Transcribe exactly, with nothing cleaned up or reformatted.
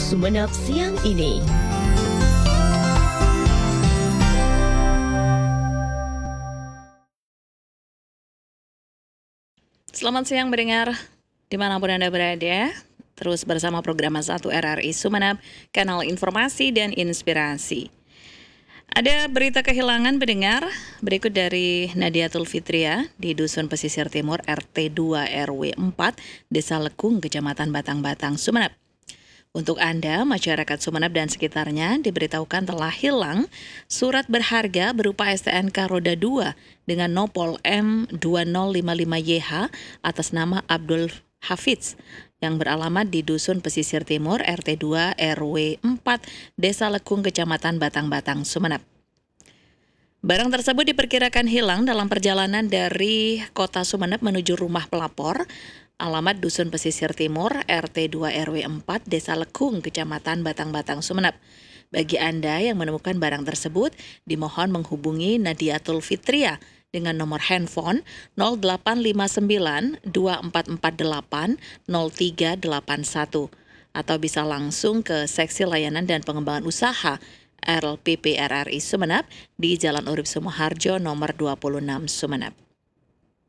Sumeneb siang ini. Selamat siang mendengar dimanapun Anda berada. Terus bersama program satu R R I Sumeneb, kanal informasi dan inspirasi. Ada berita kehilangan pendengar, berikut dari Nadiatul Fitria di Dusun Pesisir Timur R T dua R W empat, Desa Lekung, Kecamatan Batang-Batang, Sumeneb. Untuk Anda, masyarakat Sumeneb dan sekitarnya diberitahukan telah hilang surat berharga berupa S T N K roda dua dengan nopol M dua nol lima lima Y H atas nama Abdul Hafiz yang beralamat di Dusun Pesisir Timur R T dua R W empat, Desa Lekung, Kecamatan Batang-Batang, Sumeneb. Barang tersebut diperkirakan hilang dalam perjalanan dari kota Sumeneb menuju rumah pelapor, alamat Dusun Pesisir Timur, R T dua R W empat, Desa Lekung, Kecamatan Batang-Batang, Sumeneb. Bagi Anda yang menemukan barang tersebut, dimohon menghubungi Nadiatul Fitria dengan nomor handphone nol delapan lima sembilan dua empat empat delapan nol tiga delapan satu atau bisa langsung ke Seksi Layanan dan Pengembangan Usaha L P P R R I Sumeneb di Jalan Urip Sumoharjo nomor dua puluh enam, Sumeneb.